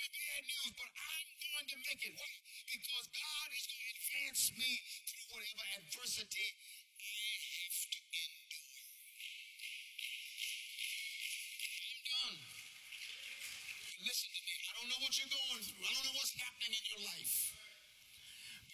bad news, but I'm going to make it. Why? Because God is going to advance me through whatever adversity I have to endure. I'm done. Listen to me. I don't know what you're going through. I don't know what's happening in your life.